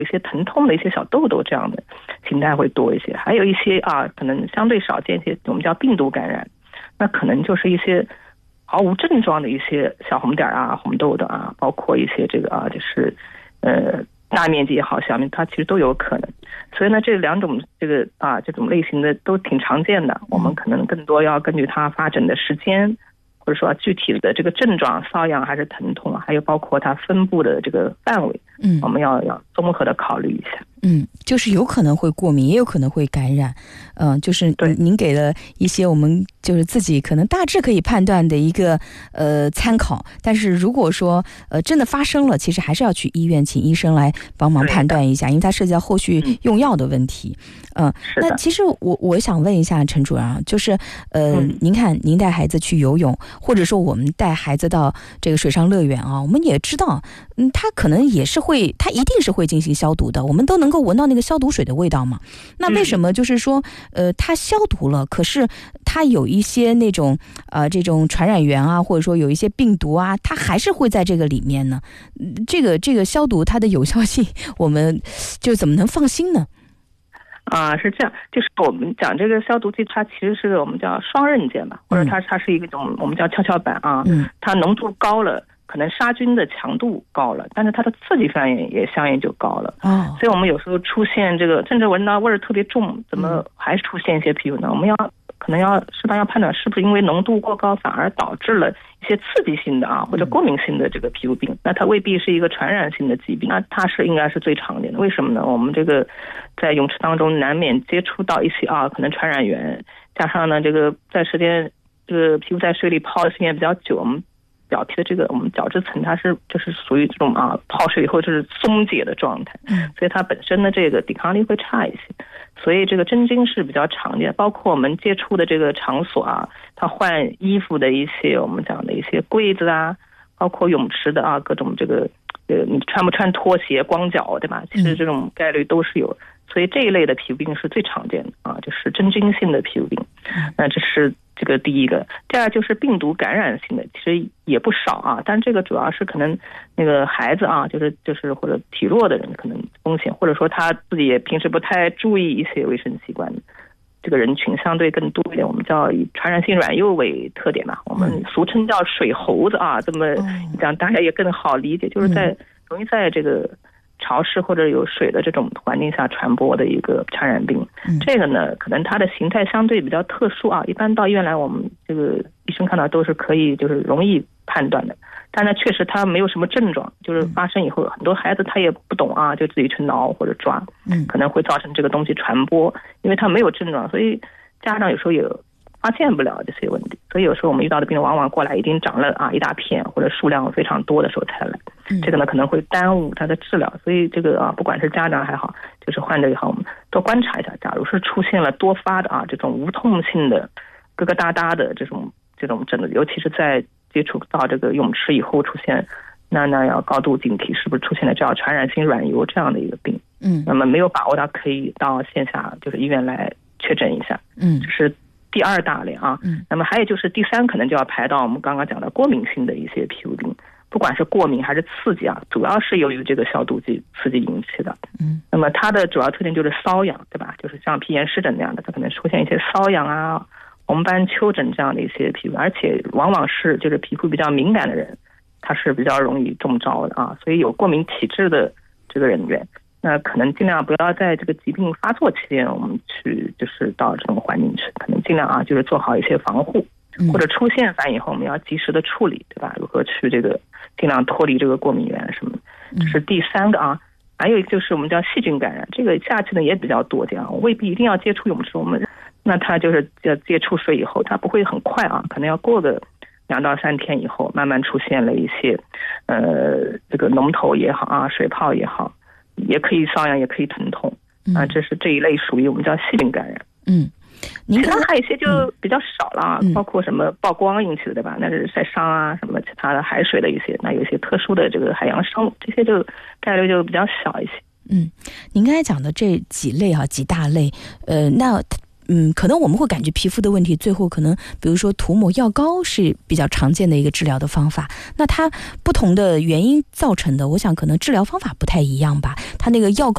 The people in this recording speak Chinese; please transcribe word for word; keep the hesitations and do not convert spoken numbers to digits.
有些疼痛的一些小痘痘这样的形态会多一些，还有一些啊可能相对少见一些我们叫病毒感染，那可能就是一些毫无症状的一些小红点啊、红痘痘啊，包括一些这个啊就是呃大面积也好小面积它其实都有可能。所以呢这两种这个啊这种类型的都挺常见的，我们可能更多要根据它发展的时间，或者说具体的这个症状瘙痒还是疼痛，还有包括它分布的这个范围，嗯，我们要要综合的考虑一下。 嗯，就是有可能会过敏，也有可能会感染，嗯、呃，就是您给了一些我们就是自己可能大致可以判断的一个呃参考，但是如果说呃真的发生了，其实还是要去医院请医生来帮忙判断一下，因为它涉及到后续用药的问题。嗯、呃，那其实我我想问一下陈主任啊，就是呃、嗯，您看您带孩子去游泳，或者说我们带孩子到这个水上乐园啊，我们也知道，嗯，他可能也是会，他一定是会进行消毒的，我们都能够闻到那个消毒水的味道嘛。那为什么就是说，呃，它消毒了，可是它有一些那种呃这种传染源啊，或者说有一些病毒啊，它还是会在这个里面呢？这个这个消毒它的有效性，我们就怎么能放心呢？ 啊，是这样，就是我们讲这个消毒剂，它其实是我们叫双刃剑吧，或者它它是一种我们叫跷跷板啊，嗯，它浓度高了，可能杀菌的强度高了，但是它的刺激反应也相应就高了。哦，所以我们有时候出现这个，甚至闻到味儿特别重，怎么还出现一些皮肤呢？我们要可能要适当要判断是不是因为浓度过高反而导致了一些刺激性的啊或者过敏性的这个皮肤病，那它未必是一个传染性的疾病，那它是应该是最常见的。为什么呢？我们这个在泳池当中难免接触到一些啊可能传染源，加上呢这个在时间这个皮肤在水里泡的时间比较久，我们表皮的这个我们角质层它是就是属于这种啊泡水以后就是松解的状态，所以它本身的这个抵抗力会差一些，所以这个真菌是比较常见。包括我们接触的这个场所啊，它换衣服的一些我们讲的一些柜子啊，包括泳池的啊各种这个呃你穿不穿拖鞋光脚对吧，其实这种概率都是有，所以这一类的皮肤病是最常见的啊，就是真菌性的皮肤病。那这是这个第一个。第二就是病毒感染性的，其实也不少啊，但这个主要是可能那个孩子啊，就是就是或者体弱的人可能风险，或者说他自己也平时不太注意一些卫生习惯，这个人群相对更多一点，我们叫以传染性软疣为特点嘛，我们俗称叫水猴子啊，这么讲大家也更好理解，就是在容易在这个潮湿或者有水的这种环境下传播的一个传染病。嗯、这个呢可能它的形态相对比较特殊啊，一般到医院来我们这个医生看到都是可以就是容易判断的，但呢确实它没有什么症状，就是发生以后很多孩子他也不懂啊，就自己去挠或者抓，嗯，可能会造成这个东西传播，因为它没有症状，所以家长有时候也发现不了这些问题，所以有时候我们遇到的病人往往过来已经长了啊一大片或者数量非常多的时候才来，这个呢可能会耽误他的治疗，所以这个啊不管是家长还好就是患者也好，我们多观察一下，假如是出现了多发的啊这种无痛性的疙疙瘩瘩的这种这种症状，尤其是在接触到这个泳池以后出现，那那要高度警惕是不是出现了叫传染性软疣这样的一个病。嗯，那么没有把握到可以到线下就是医院来确诊一下。嗯，这是第二大类啊。嗯，那么还有就是第三可能就要排到我们刚刚讲的过敏性的一些皮肤病，不管是过敏还是刺激啊，主要是由于这个消毒剂刺激引起的。嗯，那么它的主要特点就是瘙痒，对吧？就是像皮炎湿疹那样的，它可能出现一些瘙痒啊、红斑丘疹这样的一些皮肤，而且往往是就是皮肤比较敏感的人，他是比较容易中招的啊。所以有过敏体质的这个人员，那可能尽量不要在这个疾病发作期间我们去就是到这种环境去，可能尽量啊就是做好一些防护，或者出现反应后我们要及时的处理，对吧？如何去这个尽量脱离这个过敏源什么的，这是第三个啊。还有一个就是我们叫细菌感染，这个夏季呢也比较多见啊，未必一定要接触泳池，我们那它就是要接触水以后，它不会很快啊，可能要过个两到三天以后，慢慢出现了一些呃这个脓头也好啊，水泡也好，也可以瘙痒，也可以疼痛啊，这是这一类属于我们叫细菌感染。嗯。其他还有一些就比较少了、嗯、包括什么曝光引起的，对吧？那是晒伤啊，什么其他的海水的一些，那有一些特殊的这个海洋生物，这些就概率就比较小一些。 嗯，您刚才讲的这几类哈、啊，几大类，呃，那嗯，可能我们会感觉皮肤的问题，最后可能比如说涂抹药膏是比较常见的一个治疗的方法。那它不同的原因造成的，我想可能治疗方法不太一样吧。它那个药膏